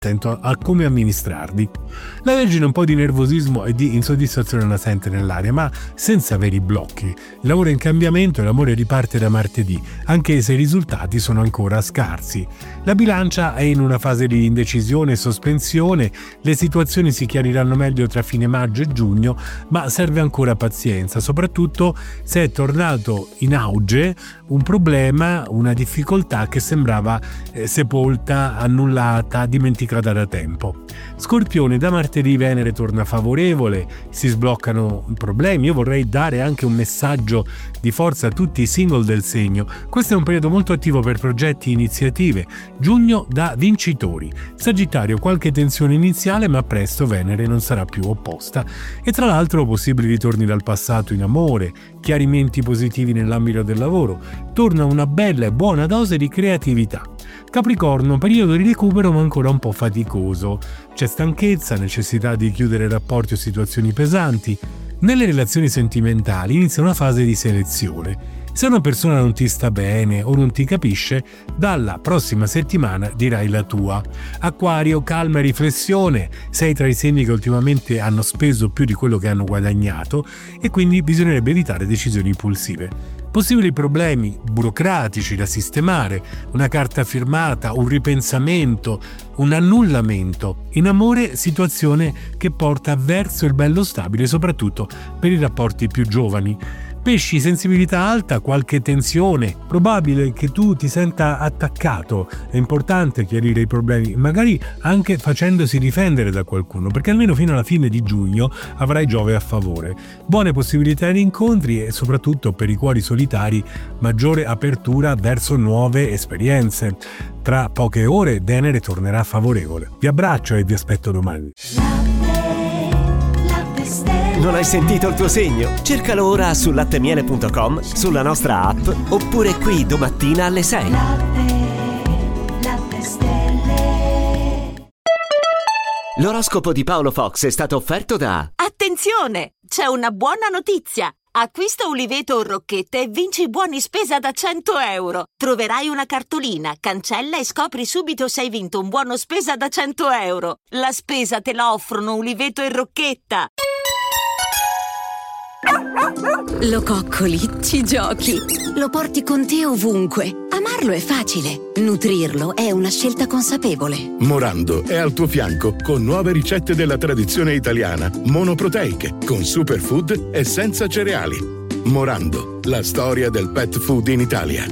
attento a come amministrarli. La Vergine un po' di nervosismo e di insoddisfazione la sente nell'aria, ma senza veri blocchi. Il lavoro è in cambiamento e l'amore riparte da martedì, anche se i risultati sono ancora scarsi. La Bilancia è in una fase di indecisione e sospensione, le situazioni si chiariranno meglio tra fine maggio e giugno, ma serve ancora pazienza, soprattutto se è tornato in auge un problema, una difficoltà che sembrava sepolta, annullata, dimenticata da tempo. Scorpione, da martedì Venere torna favorevole, si sbloccano problemi. Io vorrei dare anche un messaggio di forza a tutti i single del segno. Questo è un periodo molto attivo per progetti e iniziative. Giugno da vincitori. Sagittario, qualche tensione iniziale, ma presto Venere non sarà più opposta. E tra l'altro possibili ritorni dal passato in amore, chiarimenti positivi nell'ambito del lavoro. Torna una bella e buona dose di creatività. Capricorno, periodo di recupero ma ancora un po' faticoso. C'è stanchezza, necessità di chiudere rapporti o situazioni pesanti. Nelle relazioni sentimentali inizia una fase di selezione. Se una persona non ti sta bene o non ti capisce, dalla prossima settimana dirai la tua. Acquario, calma e riflessione. Sei tra i segni che ultimamente hanno speso più di quello che hanno guadagnato e quindi bisognerebbe evitare decisioni impulsive. Possibili problemi burocratici da sistemare, una carta firmata, un ripensamento, un annullamento. In amore, situazione che porta verso il bello stabile, soprattutto per i rapporti più giovani. Pesci, sensibilità alta, qualche tensione, probabile che tu ti senta attaccato. È importante chiarire i problemi, magari anche facendosi difendere da qualcuno, perché almeno fino alla fine di giugno avrai Giove a favore. Buone possibilità di incontri e soprattutto per i cuori solitari maggiore apertura verso nuove esperienze. Tra poche ore Venere tornerà favorevole. Vi abbraccio e vi aspetto domani. Non hai sentito il tuo segno? Cercalo ora su lattemiele.com, sulla nostra app oppure qui domattina alle 6. Latte stelle. L'oroscopo di Paolo Fox è stato offerto da... Attenzione! C'è una buona notizia! Acquista uliveto o rocchette e vinci buoni spesa da 100 euro. Troverai una cartolina, cancella e scopri subito se hai vinto un buono spesa da 100 euro. La spesa te la offrono uliveto e rocchetta. Lo coccoli, ci giochi, lo porti con te ovunque. Amarlo è facile, nutrirlo è una scelta consapevole. Morando è al tuo fianco con nuove ricette della tradizione italiana, monoproteiche, con superfood e senza cereali. Morando, la storia del pet food in Italia.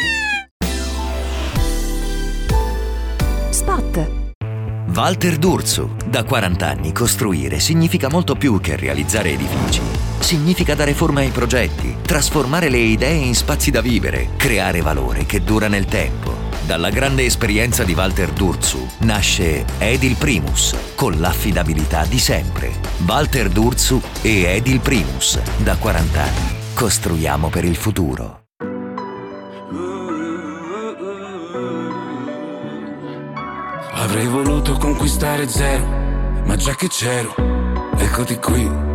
Spot. Walter D'Urso. Da 40 anni costruire significa molto più che realizzare edifici. Significa dare forma ai progetti, trasformare le idee in spazi da vivere, creare valore che dura nel tempo. Dalla grande esperienza di Walter D'Urso nasce Edil Primus, con l'affidabilità di sempre. Walter D'Urso e Edil Primus. Da 40 anni costruiamo per il futuro. Avrei voluto conquistare zero, ma già che c'ero, eccoti qui.